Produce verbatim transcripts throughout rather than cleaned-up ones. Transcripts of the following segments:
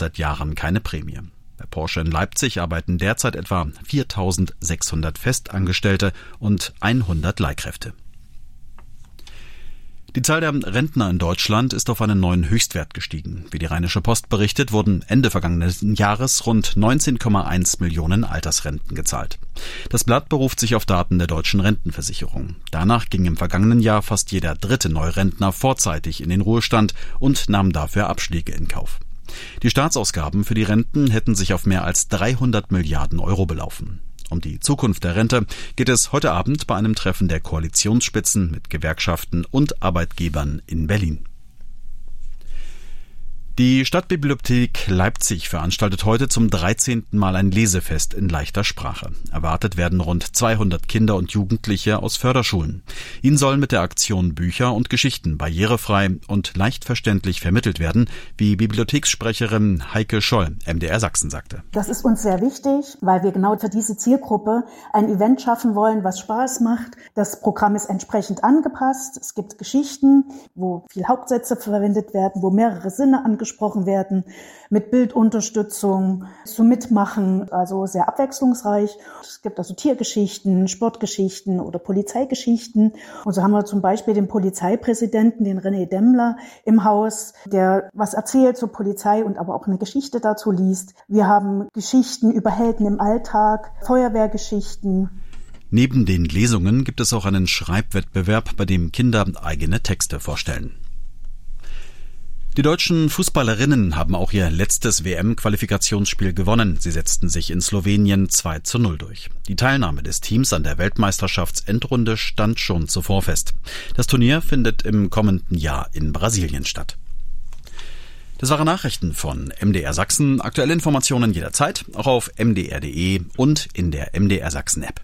seit Jahren keine Prämie. Bei Porsche in Leipzig arbeiten derzeit etwa viertausendsechshundert Festangestellte und hundert Leihkräfte. Die Zahl der Rentner in Deutschland ist auf einen neuen Höchstwert gestiegen. Wie die Rheinische Post berichtet, wurden Ende vergangenen Jahres rund neunzehn Komma eins Millionen Altersrenten gezahlt. Das Blatt beruft sich auf Daten der Deutschen Rentenversicherung. Danach ging im vergangenen Jahr fast jeder dritte Neurentner vorzeitig in den Ruhestand und nahm dafür Abschläge in Kauf. Die Staatsausgaben für die Renten hätten sich auf mehr als dreihundert Milliarden Euro belaufen. Um die Zukunft der Rente geht es heute Abend bei einem Treffen der Koalitionsspitzen mit Gewerkschaften und Arbeitgebern in Berlin. Die Stadtbibliothek Leipzig veranstaltet heute zum dreizehnten Mal ein Lesefest in leichter Sprache. Erwartet werden rund zweihundert Kinder und Jugendliche aus Förderschulen. Ihnen sollen mit der Aktion Bücher und Geschichten barrierefrei und leicht verständlich vermittelt werden, wie Bibliothekssprecherin Heike Scholl, M D R Sachsen, sagte. Das ist uns sehr wichtig, weil wir genau für diese Zielgruppe ein Event schaffen wollen, was Spaß macht. Das Programm ist entsprechend angepasst. Es gibt Geschichten, wo viel Hauptsätze verwendet werden, wo mehrere Sinne angesprochen gesprochen werden, mit Bildunterstützung, zum Mitmachen, also sehr abwechslungsreich. Es gibt also Tiergeschichten, Sportgeschichten oder Polizeigeschichten. Und so haben wir zum Beispiel den Polizeipräsidenten, den René Demmler, im Haus, der was erzählt zur Polizei und aber auch eine Geschichte dazu liest. Wir haben Geschichten über Helden im Alltag, Feuerwehrgeschichten. Neben den Lesungen gibt es auch einen Schreibwettbewerb, bei dem Kinder eigene Texte vorstellen. Die deutschen Fußballerinnen haben auch ihr letztes W M-Qualifikationsspiel gewonnen. Sie setzten sich in Slowenien zwei zu null durch. Die Teilnahme des Teams an der Weltmeisterschaftsendrunde stand schon zuvor fest. Das Turnier findet im kommenden Jahr in Brasilien statt. Das waren Nachrichten von M D R Sachsen. Aktuelle Informationen jederzeit, auch auf m d r punkt d e und in der M D R Sachsen App.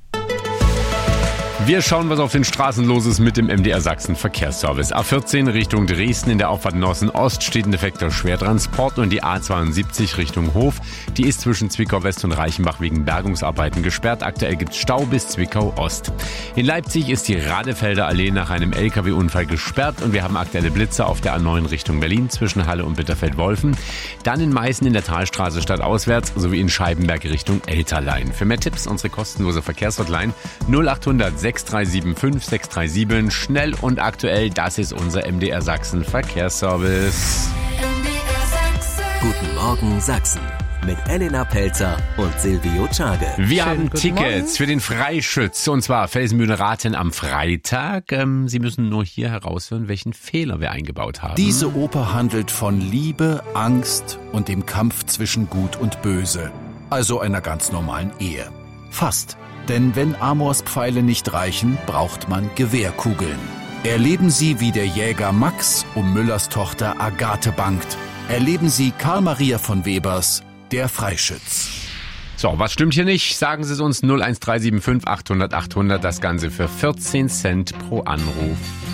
Wir schauen, was auf den Straßen los ist mit dem M D R Sachsen Verkehrsservice. A vierzehn Richtung Dresden in der Auffahrt Nossen Ost steht ein defekter Schwertransport und die A zweiundsiebzig Richtung Hof. Die ist zwischen Zwickau West und Reichenbach wegen Bergungsarbeiten gesperrt. Aktuell gibt's Stau bis Zwickau Ost. In Leipzig ist die Radefelder Allee nach einem L K W-Unfall gesperrt und wir haben aktuelle Blitze auf der A neun Richtung Berlin zwischen Halle und Bitterfeld-Wolfen. Dann in Meißen in der Talstraße stadtauswärts sowie in Scheibenberg Richtung Elterlein. Für mehr Tipps unsere kostenlose Verkehrshotline null achthundert sechs drei sieben fünf sechs drei sieben. Schnell und aktuell, das ist unser M D R Sachsen Verkehrsservice. M D R Sachsen. Guten Morgen Sachsen mit Elena Pelzer und Silvio Czage. Wir Schönen haben guten Tickets Morgen. für den Freischütz und zwar Felsenbühne-Rathen am Freitag. Ähm, Sie müssen nur hier heraushören, welchen Fehler wir eingebaut haben. Diese Oper handelt von Liebe, Angst und dem Kampf zwischen Gut und Böse. Also einer ganz normalen Ehe. Fast. Denn wenn Amors Pfeile nicht reichen, braucht man Gewehrkugeln. Erleben Sie, wie der Jäger Max um Müllers Tochter Agathe bangt. Erleben Sie Karl Maria von Webers, der Freischütz. So, was stimmt hier nicht? Sagen Sie es uns null eins drei sieben fünf achthundert achthundert. Das Ganze für vierzehn Cent pro Anruf.